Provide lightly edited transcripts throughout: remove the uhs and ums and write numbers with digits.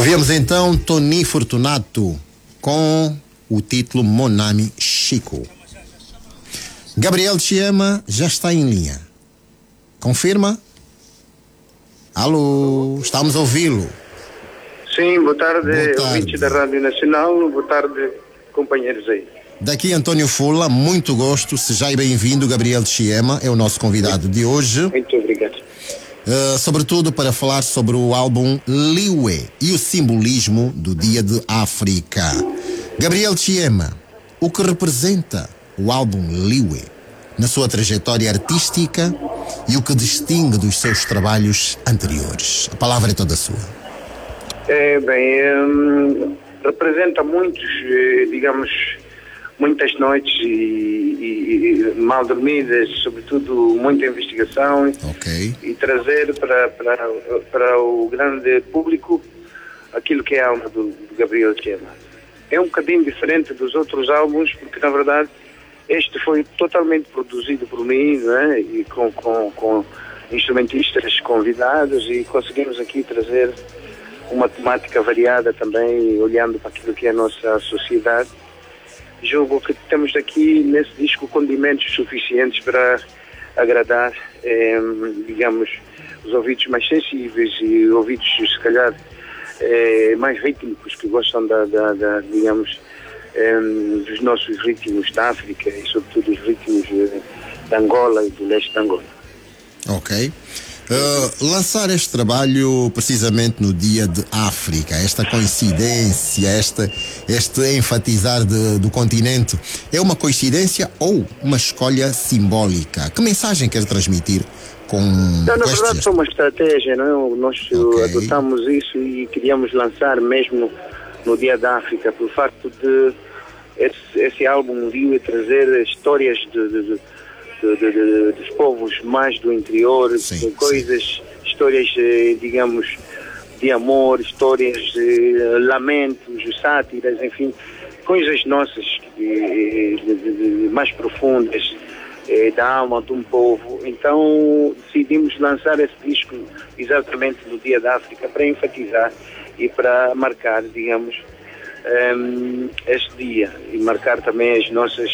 Ouvimos então Tony Fortunato com o título Monami Chico. Gabriel Chiema já está em linha. Confirma? Alô, estamos a ouvi-lo. Sim, boa tarde, Boa tarde. ouvinte da Rádio Nacional, boa tarde, companheiros aí. Daqui Antônio Fula, muito gosto, seja bem-vindo. Gabriel Chiema é o nosso convidado de hoje. Muito obrigado. Sobretudo para falar sobre o álbum Liwe e o simbolismo do Dia de África. Gabriel Chiema, o que representa o álbum Liwe na sua trajetória artística e o que distingue dos seus trabalhos anteriores? A palavra é toda sua. Representa muitas noites e mal dormidas, sobretudo muita investigação, Ok. e trazer para o grande público aquilo que é a alma do Gabriel Chiema. É um bocadinho diferente dos outros álbuns, porque na verdade este foi totalmente produzido por mim, né? E com instrumentistas convidados, e conseguimos aqui trazer uma temática variada também, olhando para aquilo que é a nossa sociedade. Julgo que temos aqui nesse disco condimentos suficientes para agradar, os ouvidos mais sensíveis e ouvidos, se calhar, mais rítmicos, que gostam dos nossos ritmos da África e sobretudo os ritmos de Angola e do leste de Angola. Ok. Lançar este trabalho precisamente no Dia de África, esta coincidência, este enfatizar do continente, é uma coincidência ou uma escolha simbólica? Que mensagem quer transmitir com na verdade foi uma estratégia, não é? Nós adotamos isso e queríamos lançar mesmo no Dia da África, pelo facto de esse álbum Liwe trazer histórias dos povos mais do interior, histórias, digamos, de amor, histórias de lamentos, sátiras, enfim, coisas nossas mais profundas da alma de um povo. Então decidimos lançar esse disco exatamente no Dia da África para enfatizar e para marcar, digamos, este dia e marcar também as nossas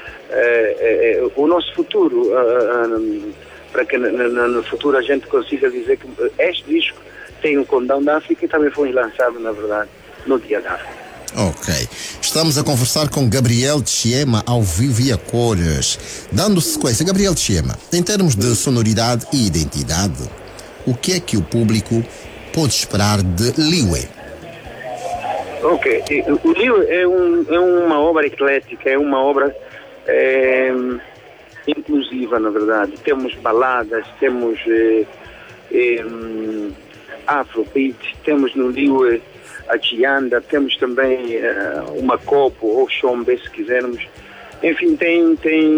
o nosso futuro, para que no futuro a gente consiga dizer que este disco tem um condão da África e também foi lançado, na verdade, no Dia da África. Ok. Estamos a conversar com Gabriel Chiema ao vivo e a cores. Dando sequência, Gabriel Chiema, em termos de sonoridade e identidade, o que é que o público pode esperar de Liwe? Ok. O Liwe é uma obra eclética, é uma obra inclusiva, na verdade. Temos baladas, temos afrobeat, temos no Liwe a chianda, temos também uma copo ou chombe, se quisermos. Enfim, tem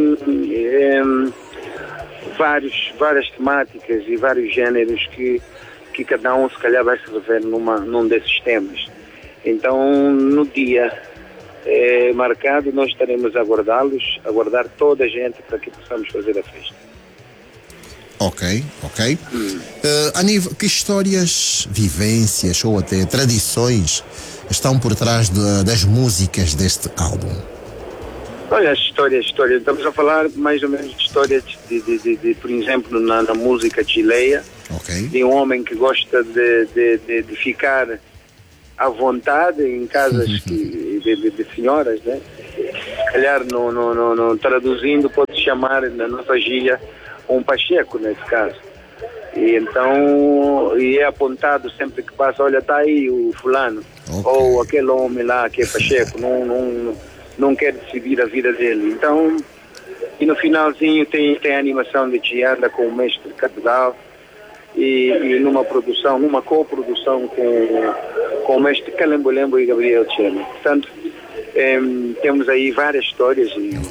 várias temáticas e vários géneros que cada um se calhar vai se rever num desses temas. Então, no dia marcado, nós estaremos a aguardar toda a gente para que possamos fazer a festa. Ok. A nível, que histórias, vivências ou até tradições estão por trás das músicas deste álbum? Olha, as histórias, estamos a falar mais ou menos de histórias de por exemplo, na música chileia, de um homem que gosta de ficar à vontade em casas de senhoras, né? Se calhar, traduzindo, pode chamar na nossa gíria um pacheco, nesse caso. E então, é apontado sempre que passa, olha, está aí o fulano, ou aquele homem lá que é pacheco, não quer decidir a vida dele. Então, e no finalzinho tem a animação de Chianda com o mestre Catedral, e numa coprodução com o mestre Calembo e Gabriel Chiema. Portanto, temos aí várias histórias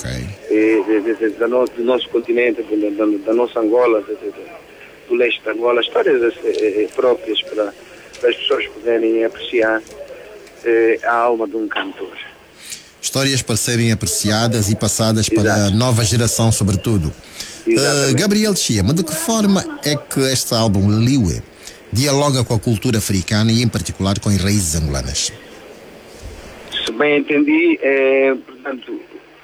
do nosso continente, da nossa Angola, do leste de Angola, histórias próprias para as pessoas poderem apreciar a alma de um cantor. Histórias para serem apreciadas e passadas para a nova geração, sobretudo. Gabriel Chiema, de que forma é que este álbum Liwe dialoga com a cultura africana e, em particular, com as raízes angolanas? Se bem entendi, portanto,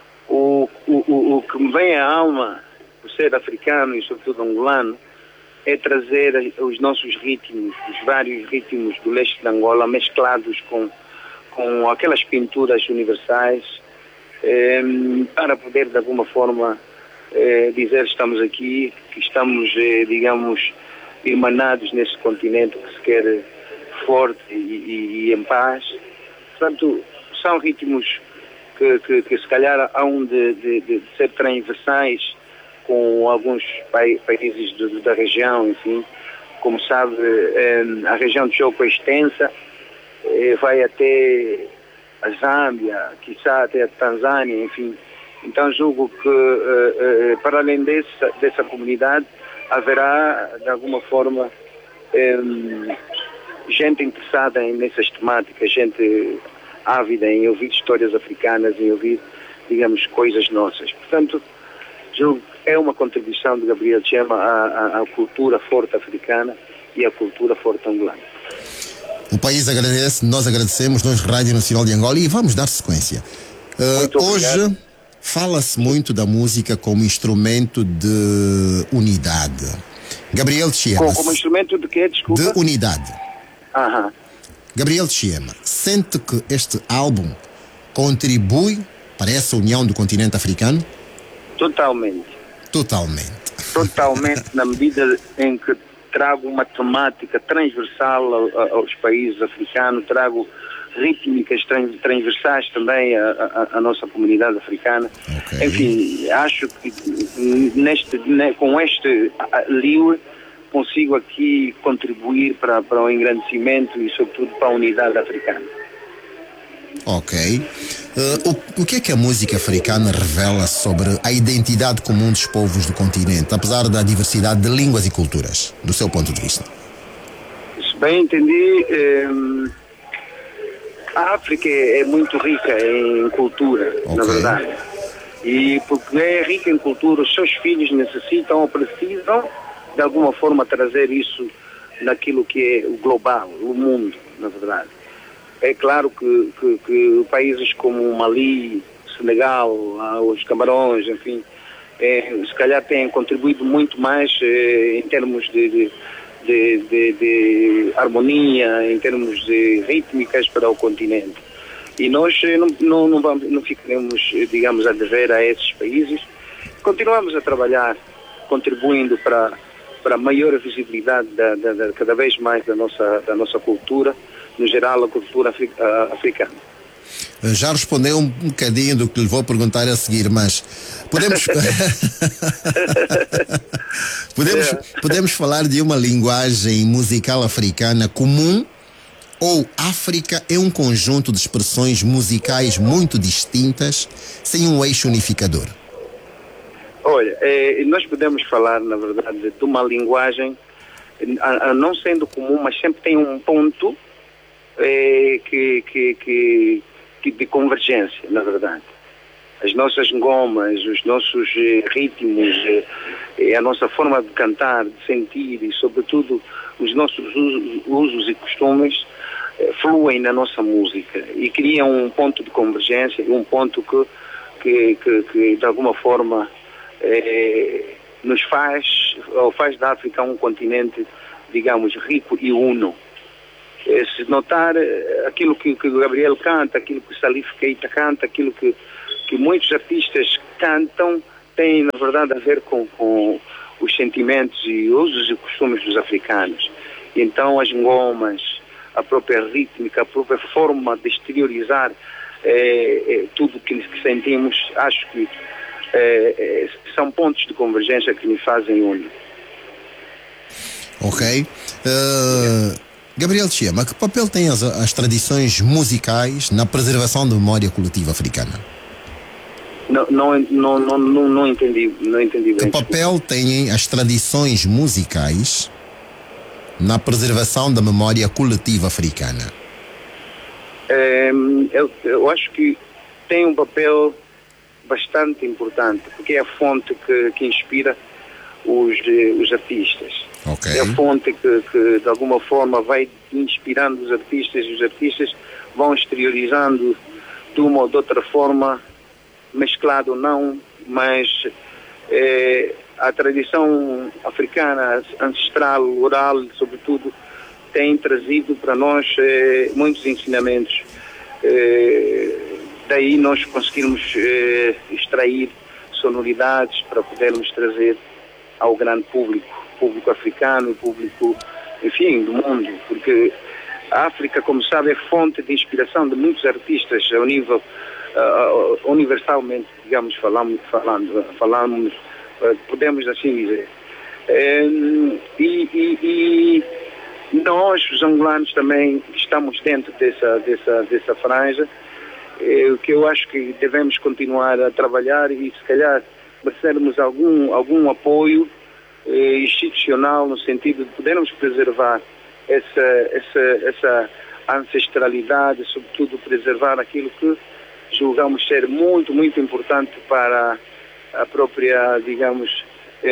o que me vem à alma, por ser africano e sobretudo angolano, é trazer os nossos ritmos, os vários ritmos do leste de Angola, mesclados com aquelas pinturas universais, para poder de alguma forma dizer estamos aqui, que estamos, digamos, irmanados nesse continente que se quer forte e em paz. Portanto, são ritmos que se calhar hão de ser transversais com alguns países da região, enfim. Como sabe, a região de Choco é extensa, vai até a Zâmbia, quiçá até a Tanzânia, enfim. Então julgo que para além dessa comunidade haverá de alguma forma gente interessada nessas temáticas, gente ávida em ouvir histórias africanas, em ouvir, digamos, coisas nossas. Portanto, julgo que é uma contribuição de Gabriel Chema à cultura forte africana e à cultura forte angolana. O país agradece, nós agradecemos, nós Rádio Nacional de Angola, e vamos dar sequência. Hoje fala-se muito da música como instrumento de unidade. Gabriel Chiema. Como instrumento de quê? Desculpa. De unidade. Aham. Gabriel Chiema, sente que este álbum contribui para essa união do continente africano? Totalmente. Totalmente. Totalmente, na medida em que trago uma temática transversal aos países africanos, trago rítmicas transversais também à nossa comunidade africana. Okay. Enfim, acho que com este Liwe consigo aqui contribuir para o engrandecimento e sobretudo para a unidade africana. Ok. O que é que a música africana revela sobre a identidade comum dos povos do continente, apesar da diversidade de línguas e culturas, do seu ponto de vista? Se bem entendi, a África é muito rica em cultura, na verdade. E porque é rica em cultura, os seus filhos necessitam ou precisam, de alguma forma, trazer isso naquilo que é o global, o mundo, na verdade. É claro que países como o Mali, Senegal, os Camarões, enfim, se calhar têm contribuído muito mais em termos de harmonia, em termos de rítmicas para o continente. E nós não ficaremos, digamos, a dever a esses países. Continuamos a trabalhar, contribuindo para a maior visibilidade cada vez mais da nossa cultura, no geral a cultura africana. Já respondeu um bocadinho do que lhe vou perguntar a seguir, mas podemos falar de uma linguagem musical africana comum, ou África é um conjunto de expressões musicais muito distintas, sem um eixo unificador? Olha, nós podemos falar, na verdade, de uma linguagem, não sendo comum, mas sempre tem um ponto de convergência, na verdade. As nossas ngomas, os nossos ritmos, a nossa forma de cantar, de sentir e, sobretudo, os nossos usos e costumes fluem na nossa música e criam um ponto de convergência, um ponto que de alguma forma, nos faz da África um continente, digamos, rico e uno. Se notar aquilo que o Gabriel canta, aquilo que o Salif Keita canta, aquilo que muitos artistas cantam, tem na verdade a ver com os sentimentos e usos e costumes dos africanos. E então as ngomas, a própria rítmica, a própria forma de exteriorizar tudo que sentimos, acho que são pontos de convergência que nos fazem uno. Ok. Gabriel Chiema, que papel têm as tradições musicais na preservação da memória coletiva africana? Não entendi bem. Que papel têm as tradições musicais na preservação da memória coletiva africana? Eu acho que tem um papel bastante importante, porque é a fonte que inspira os artistas. Okay. É a fonte que de alguma forma vai inspirando os artistas, e os artistas vão exteriorizando de uma ou de outra forma, mesclado ou não, mas a tradição africana, ancestral, oral, sobretudo, tem trazido para nós muitos ensinamentos. Daí nós conseguirmos extrair sonoridades para podermos trazer ao grande público africano, público, enfim, do mundo, porque a África, como sabe, é fonte de inspiração de muitos artistas ao nível universalmente, digamos, falamos, podemos assim dizer. E nós, os angolanos, também estamos dentro dessa franja, que eu acho que devemos continuar a trabalhar e, se calhar, merecermos algum apoio institucional, no sentido de podermos preservar essa ancestralidade, sobretudo preservar aquilo que julgamos ser muito, muito importante para a própria, digamos,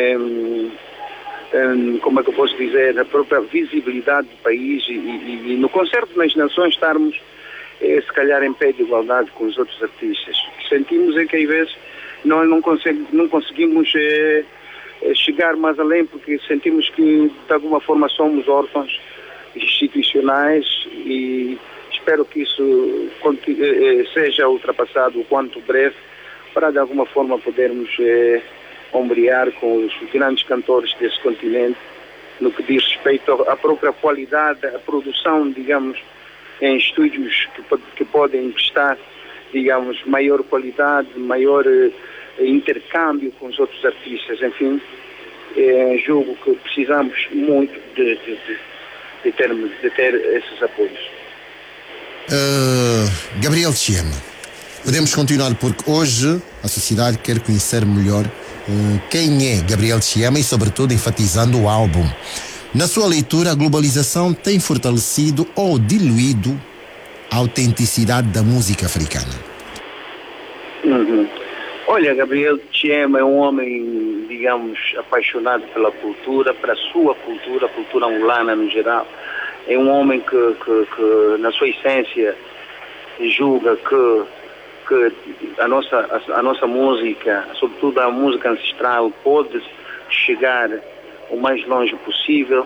como é que eu posso dizer, a própria visibilidade do país e no concerto das nações estarmos, se calhar, em pé de igualdade com os outros artistas. O que sentimos é que, às vezes, nós não conseguimos chegar mais além, porque sentimos que, de alguma forma, somos órfãos institucionais e espero que isso seja ultrapassado o quanto breve, para, de alguma forma, podermos ombrear com os grandes cantores desse continente no que diz respeito à própria qualidade, à produção, digamos, em estúdios que podem prestar, digamos, maior qualidade, maior intercâmbio com os outros artistas. Enfim, julgo que precisamos muito de ter esses apoios. Gabriel Chiema, podemos continuar, porque hoje a sociedade quer conhecer melhor quem é Gabriel Chiema e, sobretudo, enfatizando o álbum. Na sua leitura, a globalização tem fortalecido ou diluído a autenticidade da música africana? Olha, Gabriel Chiema é um homem, digamos, apaixonado pela cultura, pela sua cultura, a cultura angolana no geral. É um homem que na sua essência, julga que a nossa música, sobretudo a música ancestral, pode chegar o mais longe possível.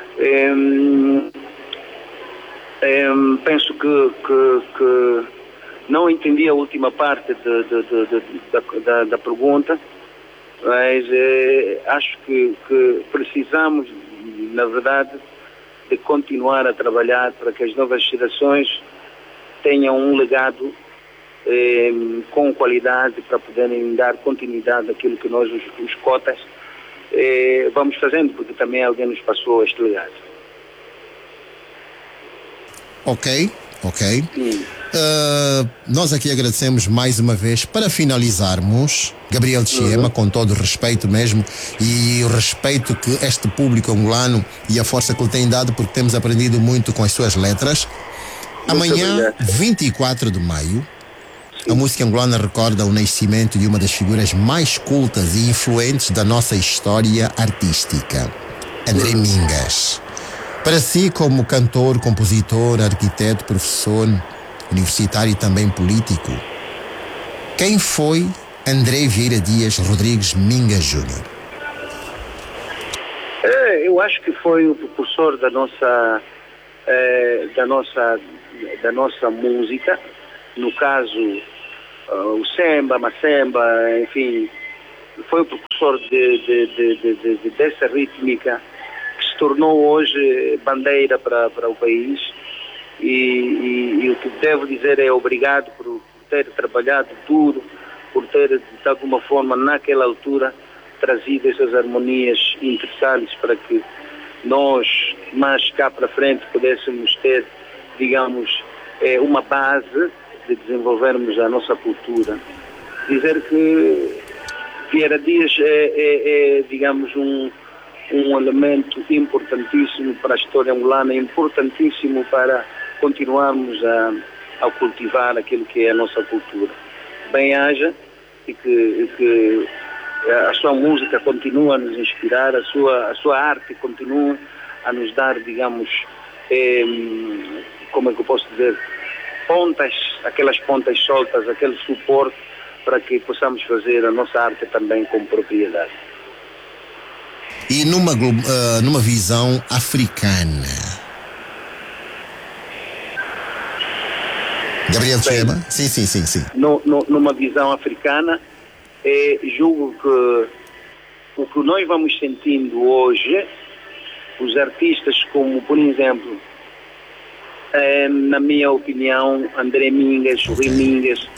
Penso que não entendi a última parte da pergunta, mas acho que precisamos, na verdade, de continuar a trabalhar para que as novas gerações tenham um legado com qualidade, para poderem dar continuidade àquilo que nós, os cotas, vamos fazendo, porque também alguém nos passou este legado. Ok. Nós aqui agradecemos mais uma vez. Para finalizarmos, Gabriel Chiema, com todo o respeito mesmo, e o respeito que este público angolano e a força que ele tem dado, porque temos aprendido muito com as suas letras. Amanhã, 24 de maio, a música angolana recorda o nascimento de uma das figuras mais cultas e influentes da nossa história artística, André Mingas. Para si, como cantor, compositor, arquiteto, professor universitário e também político, quem foi André Vieira Dias Rodrigues Mingas Júnior? Eu acho que foi o precursor da nossa música, no caso o samba, macemba, enfim, foi o precursor dessa rítmica que se tornou hoje bandeira para o país, e o que devo dizer é obrigado por ter trabalhado duro, por ter, de alguma forma, naquela altura, trazido essas harmonias interessantes para que nós, mais cá para frente, pudéssemos ter, digamos, uma base de desenvolvermos a nossa cultura. Dizer que Vieira Dias é digamos, um elemento importantíssimo para a história angolana, importantíssimo para continuarmos a cultivar aquilo que é a nossa cultura. Bem haja e que a sua música continua a nos inspirar, a sua arte continua a nos dar, digamos, como é que eu posso dizer, aquelas pontas soltas, aquele suporte para que possamos fazer a nossa arte também com propriedade. E numa visão africana, Gabriel Chiema? Sim. Numa visão africana, julgo que o que nós vamos sentindo hoje, os artistas como, por exemplo, na minha opinião, André Mingas, Rui Mingas,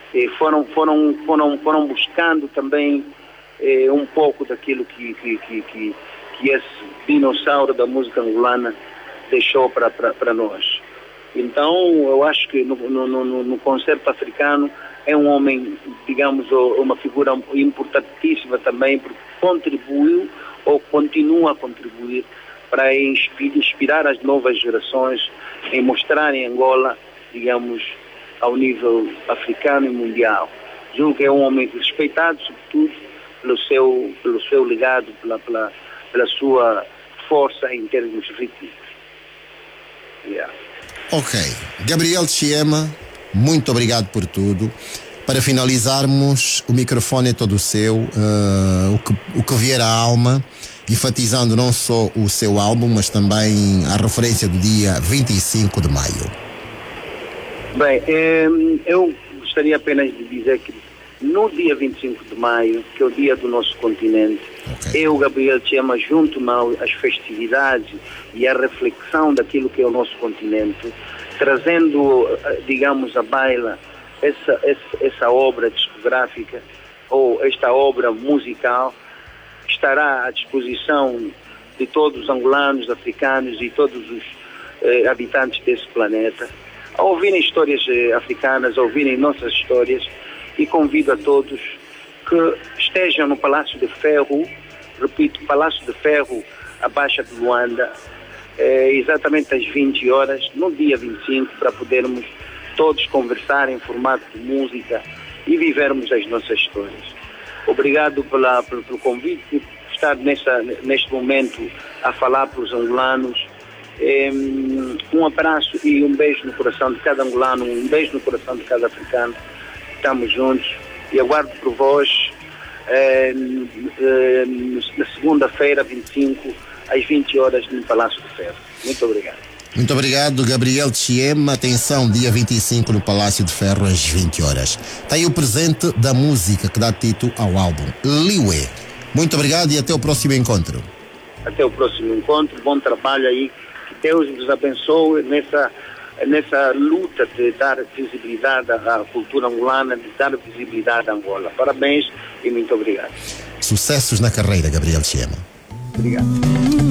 foram buscando também um pouco daquilo que esse dinossauro da música angolana deixou para nós. Então, eu acho que no concerto africano é um homem, digamos, uma figura importantíssima também, porque contribuiu ou continua a contribuir para inspirar as novas gerações em mostrarem Angola, digamos, ao nível africano e mundial. Julgo que é um homem respeitado, sobretudo, pelo seu legado, pela sua força em termos rítmicos. Ok. Gabriel Chiema, muito obrigado por tudo. Para finalizarmos, o microfone é todo seu, o que vier à alma, enfatizando não só o seu álbum, mas também a referência do dia 25 de maio. Bem, eu gostaria apenas de dizer que no dia 25 de maio, que é o dia do nosso continente, eu, Gabriel Chiema, junto às festividades e à reflexão daquilo que é o nosso continente, trazendo, digamos, à baila essa obra discográfica ou esta obra musical, estará à disposição de todos os angolanos, africanos e todos os habitantes desse planeta, a ouvirem histórias africanas, a ouvirem nossas histórias, e convido a todos que estejam no Palácio de Ferro, repito, Palácio de Ferro, a Baixa de Luanda, exatamente às 20 horas, no dia 25, para podermos todos conversar em formato de música e vivermos as nossas histórias. Obrigado pelo convite, por estar neste momento a falar para os angolanos. Um abraço e um beijo no coração de cada angolano, um beijo no coração de cada africano. Estamos juntos e aguardo por vós na segunda-feira, 25, às 20 horas, no Palácio de Ferro. Muito obrigado. Muito obrigado, Gabriel Chiema. Atenção, dia 25 no Palácio de Ferro, às 20 horas. Está aí o presente da música que dá título ao álbum, Liwe. Muito obrigado e até o próximo encontro. Até o próximo encontro. Bom trabalho aí. Que Deus vos abençoe nessa luta de dar visibilidade à cultura angolana, de dar visibilidade à Angola. Parabéns e muito obrigado. Sucessos na carreira, Gabriel Chiema. Obrigado.